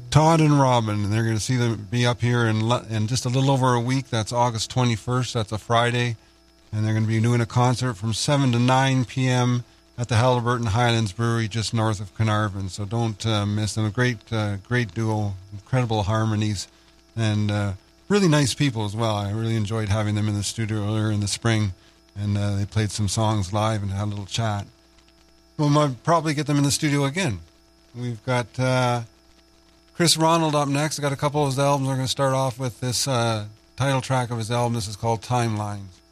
Todd and Robin, and they're going to see them be up here in just a little over a week. That's August 21st. That's a Friday. And they're going to be doing a concert from 7 to 9 p.m. at the Halliburton Highlands Brewery just north of Carnarvon. So don't miss them. A great duo, incredible harmonies, and really nice people as well. I really enjoyed having them in the studio earlier in the spring, and they played some songs live and had a little chat. We might probably get them in the studio again. We've got Chris Ronald up next. I got a couple of his albums. We're going to start off with this title track of his album. This is called Timelines.